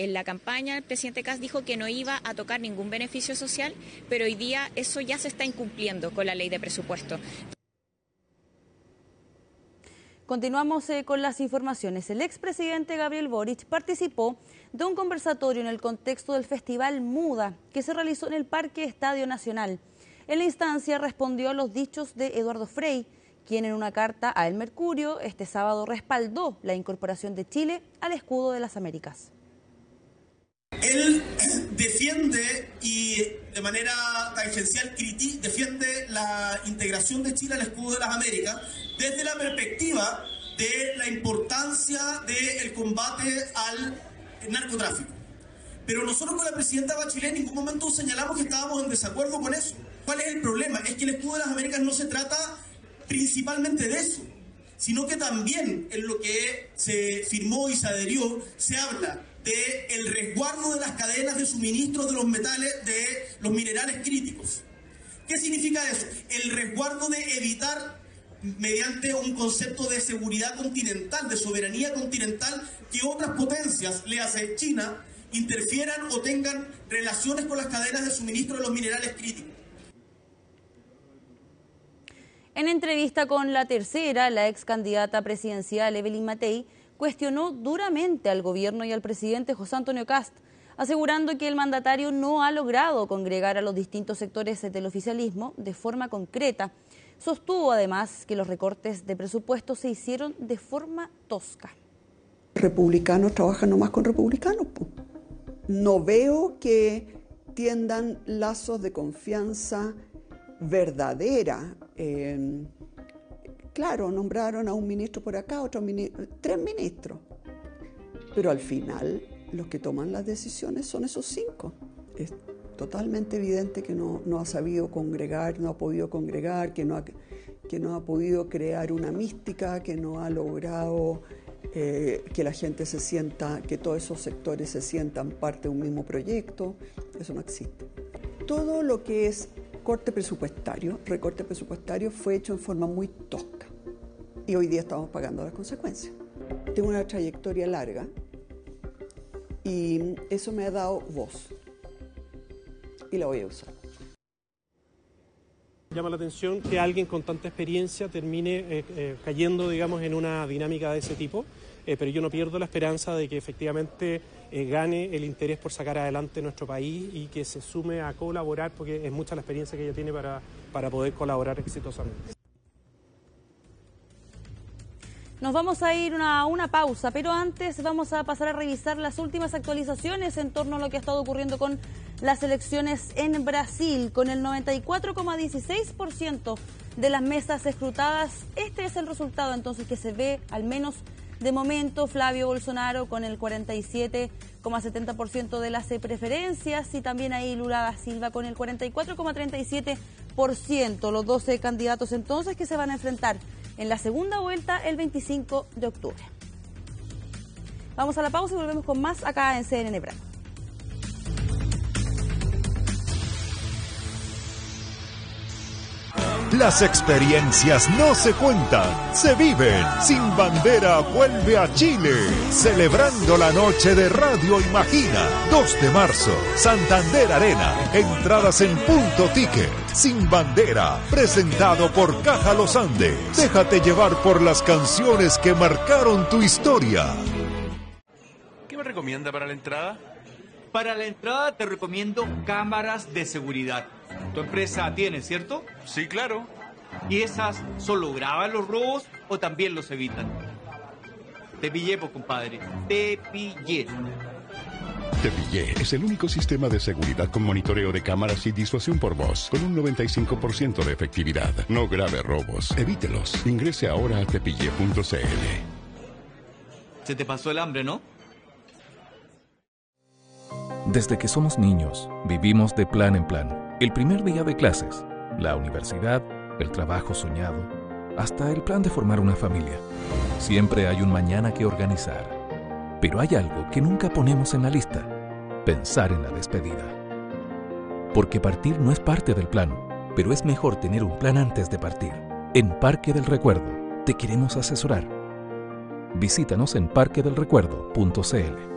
En la campaña el presidente Kast dijo que no iba a tocar ningún beneficio social, pero hoy día eso ya se está incumpliendo con la ley de presupuesto. Continuamos con las informaciones. El expresidente Gabriel Boric participó de un conversatorio en el contexto del Festival Muda, que se realizó en el Parque Estadio Nacional. En la instancia respondió a los dichos de Eduardo Frei, quien en una carta a El Mercurio este sábado respaldó la incorporación de Chile al escudo de las Américas. Él defiende y de manera tangencial defiende la integración de Chile al escudo de las Américas desde la perspectiva de la importancia del combate al narcotráfico. Pero nosotros con la presidenta Bachelet en ningún momento señalamos que estábamos en desacuerdo con eso. ¿Cuál es el problema? Es que el escudo de las Américas no se trata principalmente de eso, sino que también en lo que se firmó y se adherió se habla del resguardo de las cadenas de suministro de los metales, de los minerales críticos. ¿Qué significa eso? El resguardo de evitar, mediante un concepto de seguridad continental, de soberanía continental, que otras potencias, le hace China, interfieran o tengan relaciones con las cadenas de suministro de los minerales críticos. En entrevista con La Tercera, la ex candidata presidencial Evelyn Matei cuestionó duramente al gobierno y al presidente José Antonio Kast, asegurando que el mandatario no ha logrado congregar a los distintos sectores del oficialismo de forma concreta. Sostuvo además que los recortes de presupuesto se hicieron de forma tosca. Republicanos trabajan nomás con republicanos, po. No veo que tiendan lazos de confianza verdadera. Claro, nombraron a un ministro por acá, tres ministros, pero al final los que toman las decisiones son esos 5. Es totalmente evidente que no ha sabido congregar, no ha podido congregar, que no ha podido crear una mística, que no ha logrado que la gente se sienta, que todos esos sectores se sientan parte de un mismo proyecto. Eso no existe. Todo lo que es recorte presupuestario fue hecho en forma muy tosca y hoy día estamos pagando las consecuencias. Tengo una trayectoria larga y eso me ha dado voz y la voy a usar. Llama la atención que alguien con tanta experiencia termine cayendo, digamos, en una dinámica de ese tipo, pero yo no pierdo la esperanza de que efectivamente gane el interés por sacar adelante nuestro país y que se sume a colaborar, porque es mucha la experiencia que ella tiene para poder colaborar exitosamente. Nos vamos a ir a una pausa, pero antes vamos a pasar a revisar las últimas actualizaciones en torno a lo que ha estado ocurriendo con las elecciones en Brasil. Con el 94,16% de las mesas escrutadas, este es el resultado entonces que se ve, al menos de momento. Flavio Bolsonaro con el 47,70% de las preferencias y también ahí Lula da Silva con el 44,37%. Los 12 candidatos entonces que se van a enfrentar en la segunda vuelta el 25 de octubre. Vamos a la pausa y volvemos con más acá en CNN Bravo. Las experiencias no se cuentan, se viven. Sin Bandera vuelve a Chile, celebrando la noche de Radio Imagina. 2 de marzo, Santander Arena. Entradas en Punto Ticket. Sin Bandera, presentado por Caja Los Andes. Déjate llevar por las canciones que marcaron tu historia. ¿Qué me recomienda para la entrada? Para la entrada te recomiendo cámaras de seguridad. Tu empresa tiene, ¿cierto? Sí, claro. ¿Y esas solo graban los robos o también los evitan? Te pillé, pues, compadre. Te pillé. Te Pillé es el único sistema de seguridad con monitoreo de cámaras y disuasión por voz, con un 95% de efectividad. No grave robos, evítelos. Ingrese ahora a tepille.cl. Se te pasó el hambre, ¿no? Desde que somos niños, vivimos de plan en plan. El primer día de clases, la universidad, el trabajo soñado, hasta el plan de formar una familia. Siempre hay un mañana que organizar. Pero hay algo que nunca ponemos en la lista: pensar en la despedida. Porque partir no es parte del plan, pero es mejor tener un plan antes de partir. En Parque del Recuerdo te queremos asesorar. Visítanos en parquedelrecuerdo.cl.